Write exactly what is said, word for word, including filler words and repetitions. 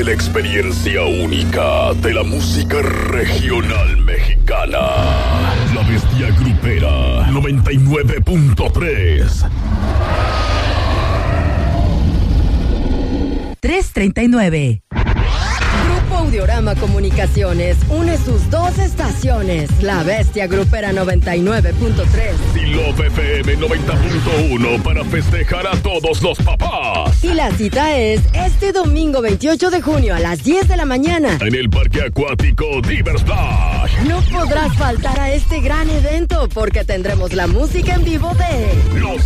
la experiencia única de la música regional mexicana. La Bestia Grupera noventa y nueve punto tres. tres treinta y nueve. Grupo Audiorama Comunicaciones une sus dos estaciones. La Bestia Grupera noventa y nueve punto tres y Love F M noventa punto uno para festejar a todos los papás. Y la cita es este domingo veintiocho de junio a las diez de la mañana en el Parque Acuático Divers Splash. No podrás faltar a este gran evento porque tendremos la música en vivo de Los